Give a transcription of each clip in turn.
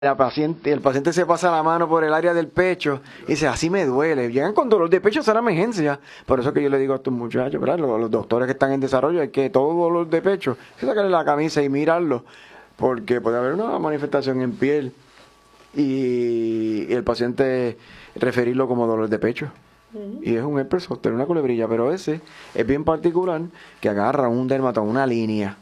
El paciente se pasa la mano por el área del pecho y dice, así me duele. Llegan con dolor de pecho a la emergencia. Por eso que yo le digo a estos muchachos, ¿verdad? Los doctores que están en desarrollo, hay que todo dolor de pecho, hay que sacarle la camisa y mirarlo, porque puede haber una manifestación en piel y el paciente referirlo como dolor de pecho. Y es un herpes zóster, una culebrilla, pero ese es bien particular, que agarra un dermatoma, una línea,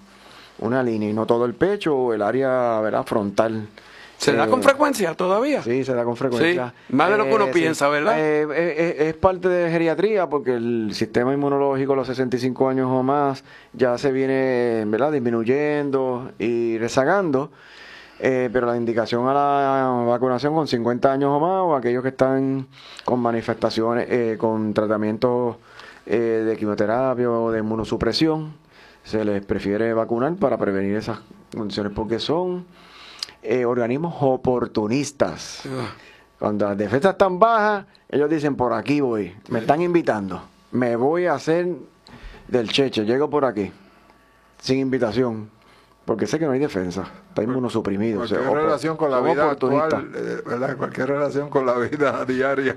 y no todo el pecho o el área, ¿verdad?, frontal. ¿Se da con frecuencia todavía? Sí, se da con frecuencia. Sí, más de lo que uno piensa, ¿verdad? Es parte de geriatría porque el sistema inmunológico a los 65 años o más ya se viene, ¿verdad?, disminuyendo y rezagando. Pero la indicación a la vacunación con 50 años o más, o aquellos que están con manifestaciones, con tratamientos de quimioterapia o de inmunosupresión, se les prefiere vacunar para prevenir esas condiciones porque son organismos oportunistas. Cuando las defensas están bajas, ellos dicen, por aquí voy, me están invitando, me voy a hacer del cheche, llego por aquí, sin invitación, porque sé que no hay defensa, está inmunosuprimido. Cualquier relación con la vida actual, ¿verdad? Cualquier relación con la vida diaria.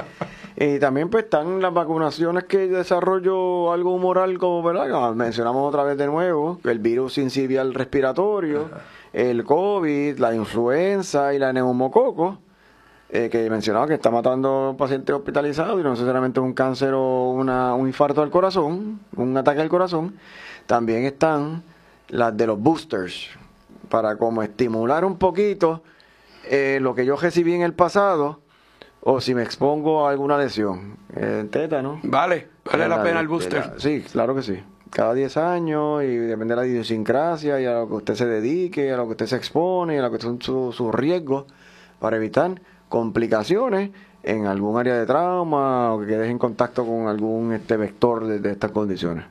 Y también pues están las vacunaciones que desarrollo algo humoral, como, ¿verdad?, mencionamos otra vez de nuevo, el virus sincicial respiratorio, el COVID, la influenza y la neumococo, que mencionaba que está matando pacientes hospitalizados y no necesariamente un cáncer o un infarto al corazón, un ataque al corazón. También están las de los boosters, para como estimular un poquito lo que yo recibí en el pasado, o si me expongo a alguna lesión. Tétano. Vale la pena el booster. Sí, claro que sí. Cada 10 años, y depende de la idiosincrasia y a lo que usted se dedique, a lo que usted se expone, a lo que son sus riesgos, para evitar complicaciones en algún área de trauma o que quedes en contacto con algún vector de estas condiciones.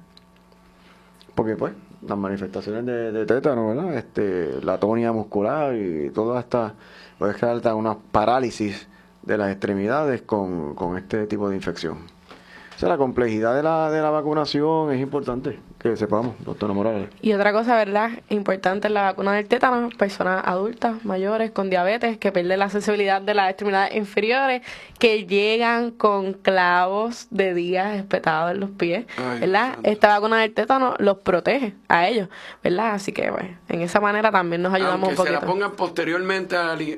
Porque pues las manifestaciones de tétano, ¿verdad?, la atonia muscular y todas estas, puede crear hasta una parálisis de las extremidades con este tipo de infección. O sea, la complejidad de la vacunación es importante que sepamos, doctora Morales. Y otra cosa, ¿verdad?, importante en la vacuna del tétano, personas adultas, mayores, con diabetes, que pierden la sensibilidad de las extremidades inferiores, que llegan con clavos de días espetados en los pies, ¿verdad? Esta vacuna del tétano los protege a ellos, ¿verdad? Así que, bueno, en esa manera también nos ayudamos un poquito. Aunque se la pongan posteriormente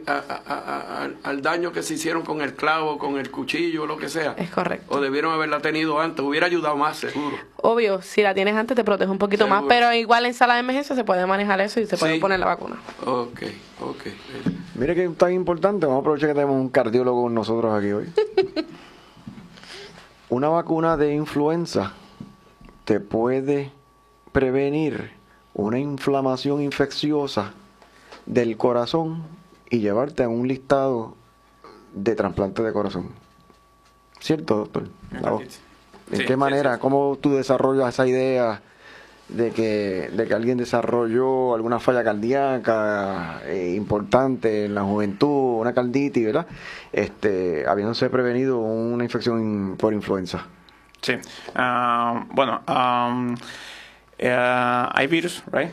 al daño que se hicieron con el clavo, con el cuchillo, lo que sea. Es correcto. O debieron haberla tenido antes, hubiera ayudado más, seguro. Obvio, si la tienes antes te protege un poquito más, pero igual en sala de emergencia se puede manejar eso y se puede poner la vacuna. Ok. Mire que es tan importante, vamos a aprovechar que tenemos un cardiólogo con nosotros aquí hoy. Una vacuna de influenza te puede prevenir una inflamación infecciosa del corazón y llevarte a un listado de trasplante de corazón. ¿Cierto, doctor? ¿En qué manera? ¿Cómo tú desarrollas esa idea de que alguien desarrolló alguna falla cardíaca importante en la juventud, una carditis, ¿verdad?, habiéndose prevenido una infección por influenza? Sí. Hay virus, right?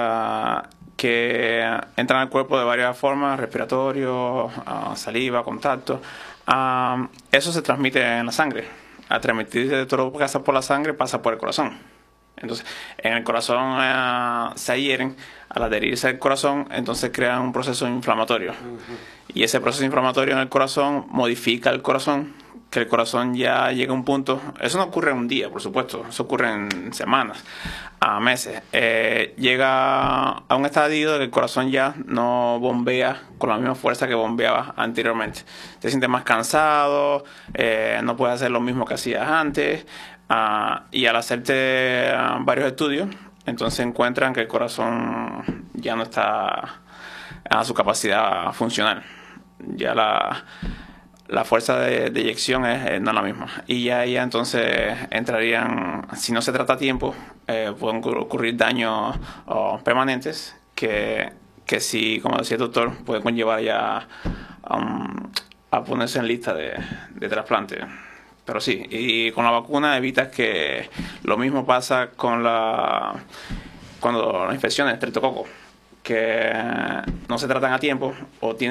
Que entran al cuerpo de varias formas: respiratorio, saliva, contacto. Eso se transmite en la sangre. Al transmitirse de todo lo que pasa por la sangre, pasa por el corazón. Entonces, en el corazón se adhieren. Al adherirse al corazón, entonces crean un proceso inflamatorio. Y ese proceso inflamatorio en el corazón modifica el corazón, que el corazón ya llega a un punto. Eso no ocurre en un día, por supuesto. Eso ocurre en semanas, a meses. Llega a un estadio de que el corazón ya no bombea con la misma fuerza que bombeaba anteriormente. Te sientes más cansado, no puedes hacer lo mismo que hacías antes. Y al hacerte varios estudios, entonces encuentran que el corazón ya no está a su capacidad funcional. Ya la fuerza de eyección no es la misma. Y ya entonces entrarían, si no se trata a tiempo, pueden ocurrir daños permanentes que sí, como decía el doctor, pueden conllevar ya a ponerse en lista de trasplante. Pero sí, y con la vacuna evitas que lo mismo pasa con cuando la infección es estreptococo. que no se tratan a tiempo o tienen